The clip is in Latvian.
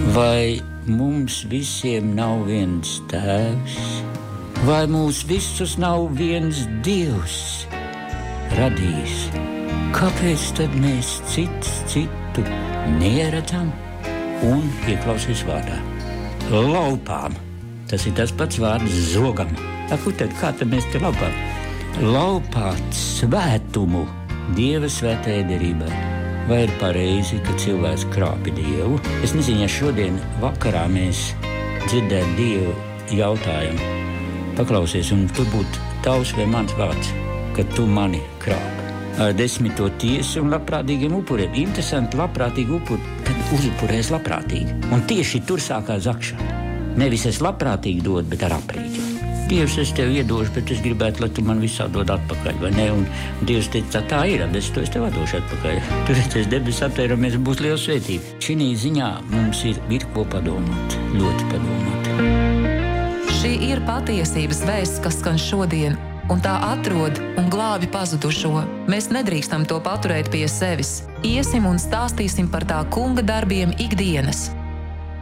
Vai mums visiem nav viens tēvs? Vai mūs visus nav viens Dievs radījis? Kāpēc tad mēs citu neredzam? Un ieklausies vārdā. Laupām. Tas ir tas pats vārds zogam. Kā tad mēs te laupām? Laupāt svētumu Dieva svētajai derībai. Vai ir pareizi, ka cilvēks krāpi Dievu? Es nezinu, ja šodien vakarā mēs dzirdētu Dievu jautājumu. Paklausies, un tur būtu tavs vai mans vārds, ka tu mani krāpi. 10. tiesu un labprātīgiem upuriem. Interesanti, labprātīgi upuri, tad uzupurēs labprātīgi. Un tieši tur sākās zakšana. Nevis es labprātīgi dodu, bet ar aprīķi. Dievs, es tev iedošu, bet es gribētu, lai tu man visā dod atpakaļ, vai ne? Un Dievs teica, tā ir, es tev atdošu atpakaļ. Tur es debesis aptēramies, būs liela svētība. Šī ziņā mums ir ko padomāt, ļoti padomāt. Šī ir patiesības vēsts, kas skan šodien, un tā atrod un glābi pazudušo. Mēs nedrīkstam to paturēt pie sevis. Iesim un stāstīsim par tā kunga darbiem ikdienas.